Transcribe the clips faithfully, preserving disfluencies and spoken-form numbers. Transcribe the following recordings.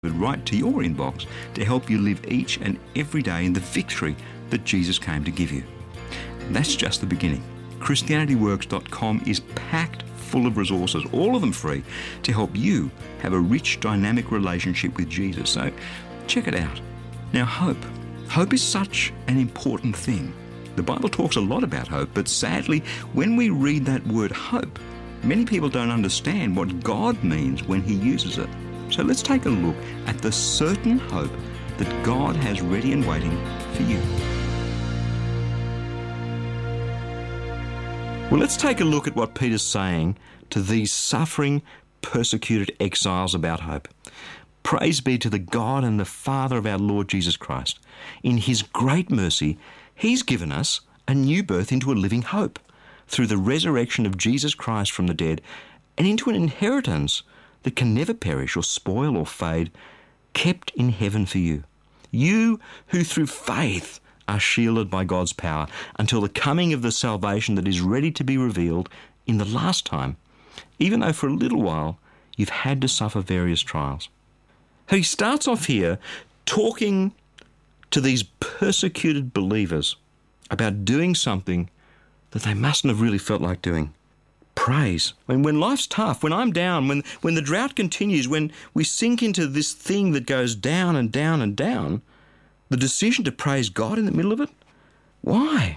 right to your inbox to help you live each and every day in the victory that Jesus came to give you. That's just the beginning. Christianity Works dot com is packed full of resources, all of them free, to help you have a rich, dynamic relationship with Jesus. So check it out. Now, hope. Hope is such an important thing. The Bible talks a lot about hope, but sadly, when we read that word hope, many people don't understand what God means when He uses it. So let's take a look at the certain hope that God has ready and waiting for you. Well, let's take a look at what Peter's saying to these suffering, persecuted exiles about hope. Praise be to the God and the Father of our Lord Jesus Christ. In His great mercy, He's given us a new birth into a living hope through the resurrection of Jesus Christ from the dead and into an inheritance that can never perish or spoil or fade, kept in heaven for you. You who through faith are shielded by God's power until the coming of the salvation that is ready to be revealed in the last time, even though for a little while you've had to suffer various trials. So he starts off here talking to these persecuted believers about doing something that they mustn't have really felt like doing. Praise. When, when life's tough, when I'm down, when, when the drought continues, when we sink into this thing that goes down and down and down, the decision to praise God in the middle of it, why?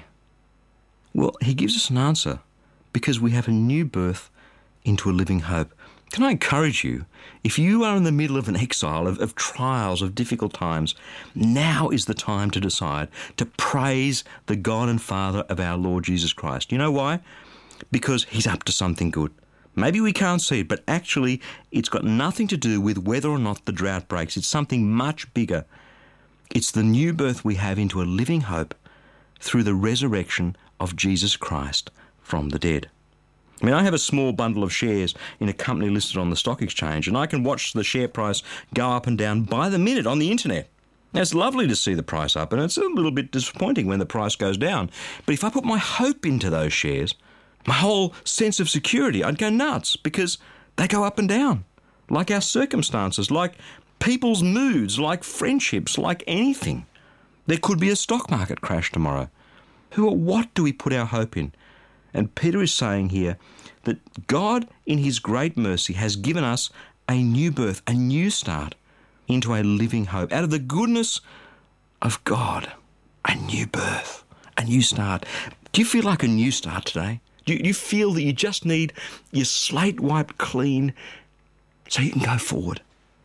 Well, he gives us an answer. Because we have a new birth into a living hope. Can I encourage you, if you are in the middle of an exile, of, of trials, of difficult times, now is the time to decide to praise the God and Father of our Lord Jesus Christ. You know why? Because He's up to something good. Maybe we can't see it, but actually it's got nothing to do with whether or not the drought breaks. It's something much bigger. It's the new birth we have into a living hope through the resurrection of Jesus Christ from the dead. I mean, I have a small bundle of shares in a company listed on the stock exchange, and I can watch the share price go up and down by the minute on the internet. Now, it's lovely to see the price up, and it's a little bit disappointing when the price goes down. But if I put my hope into those shares, my whole sense of security, I'd go nuts because they go up and down, like our circumstances, like people's moods, like friendships, like anything. There could be a stock market crash tomorrow. Who or what do we put our hope in? And Peter is saying here that God, in His great mercy, has given us a new birth, a new start into a living hope. Out of the goodness of God, a new birth, a new start. Do you feel like a new start today? Do you, do you feel that you just need your slate wiped clean so you can go forward?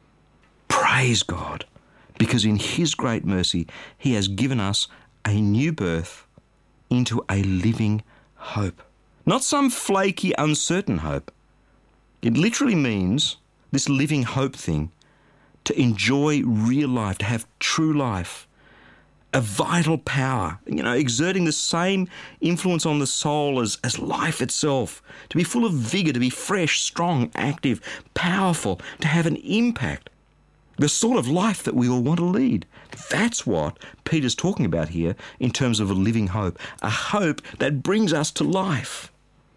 Praise God, because in His great mercy, He has given us a new birth into a living hope. Not some flaky, uncertain hope. It literally means, this living hope thing, to enjoy real life, to have true life, a vital power, you know, exerting the same influence on the soul as, as life itself, to be full of vigour, to be fresh, strong, active, powerful, to have an impact. The sort of life that we all want to lead. That's what Peter's talking about here in terms of a living hope, a hope that brings us to life.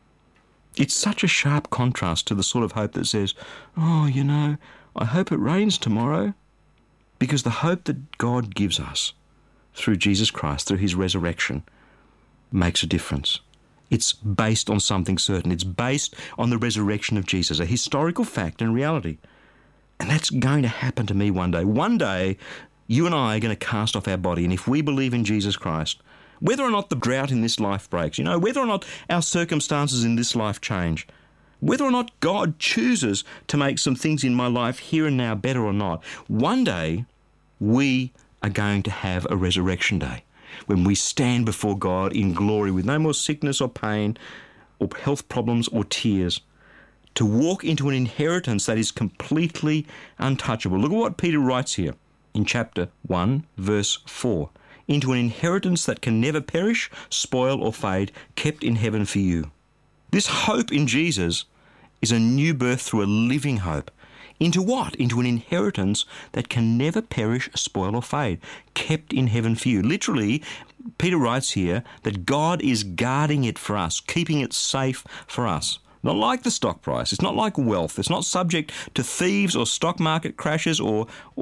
It's such a sharp contrast to the sort of hope that says, oh, you know, I hope it rains tomorrow. Because the hope that God gives us through Jesus Christ, through His resurrection, makes a difference. It's based on something certain. It's based on the resurrection of Jesus, a historical fact and reality. And that's going to happen to me one day. One day, you and I are going to cast off our body. And if we believe in Jesus Christ, whether or not the drought in this life breaks, you know, whether or not our circumstances in this life change, whether or not God chooses to make some things in my life here and now better or not, one day we are going to have a resurrection day when we stand before God in glory with no more sickness or pain or health problems or tears, to walk into an inheritance that is completely untouchable. Look at what Peter writes here in chapter one, verse four. Into an inheritance that can never perish, spoil or fade, kept in heaven for you. This hope in Jesus is a new birth through a living hope. Into what? Into an inheritance that can never perish, spoil or fade, kept in heaven for you. Literally, Peter writes here that God is guarding it for us, keeping it safe for us. Not like the stock price. It's not like wealth. It's not subject to thieves or stock market crashes or